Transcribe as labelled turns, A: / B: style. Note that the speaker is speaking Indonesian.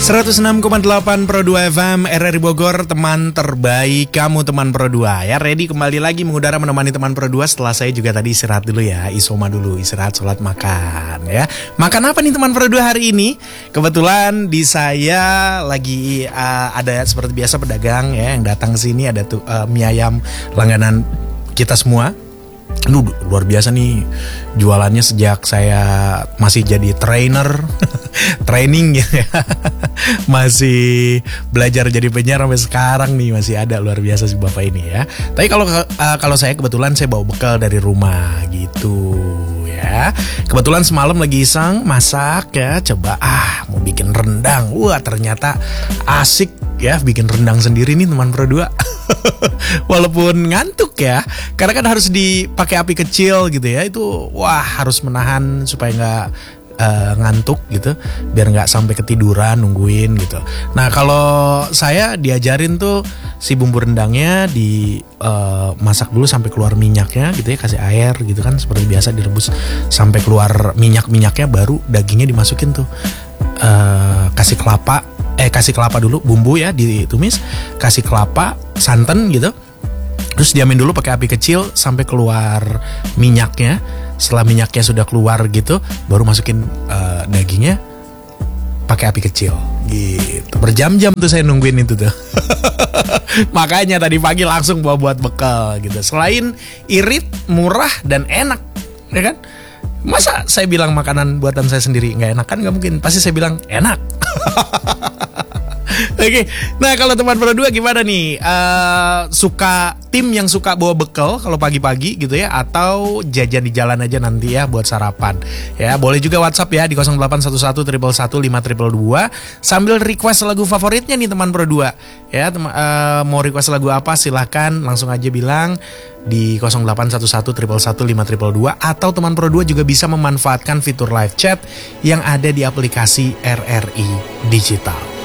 A: 106,8 Pro 2 FM RRI Bogor, teman terbaik kamu, teman Pro 2 ya. Ready kembali lagi mengudara menemani teman Pro 2 setelah saya juga tadi istirahat dulu ya. Isoma dulu, istirahat, sholat, makan ya. Makan apa nih teman Pro 2 hari ini? Kebetulan di saya lagi ada seperti biasa pedagang ya yang datang ke sini, ada tuh mie ayam langganan kita semua. Lu luar biasa nih jualannya sejak saya masih jadi trainer training ya. Masih belajar jadi penyiar sampai sekarang nih masih ada, luar biasa sih Bapak ini ya. Tapi kalau saya kebetulan saya bawa bekal dari rumah gitu ya. Kebetulan semalam lagi iseng masak ya, coba mau bikin rendang. Wah, ternyata asik ya bikin rendang sendiri nih teman Pro 2. Walaupun ngantuk ya, karena kan harus dipakai api kecil gitu ya. Itu wah harus menahan supaya nggak ngantuk gitu, biar nggak sampai ketiduran nungguin gitu. Nah kalau saya diajarin tuh si bumbu rendangnya masak dulu sampai keluar minyaknya gitu ya, kasih air gitu kan seperti biasa, direbus sampai keluar minyaknya, baru dagingnya dimasukin tuh. Kasih kelapa dulu, bumbu ya ditumis, kasih kelapa, santan gitu. Terus diamin dulu pakai api kecil sampai keluar minyaknya. Setelah minyaknya sudah keluar gitu, baru masukin dagingnya pakai api kecil gitu. Berjam-jam tuh saya nungguin itu tuh. Makanya tadi pagi langsung bawa buat bekal gitu. Selain irit, murah dan enak, ya kan? Masa saya bilang makanan buatan saya sendiri nggak enak? Kan nggak mungkin. Pasti saya bilang enak. Oke, nah kalau teman Pro 2 gimana nih? Suka tim yang suka bawa bekal kalau pagi-pagi gitu ya, atau jajan di jalan aja nanti ya buat sarapan? Ya boleh juga WhatsApp ya di 0811 111 5222 sambil request lagu favoritnya nih teman Pro 2 ya. Mau request lagu apa silahkan langsung aja bilang di 0811 111 5222, atau teman Pro 2 juga bisa memanfaatkan fitur live chat yang ada di aplikasi RRI Digital.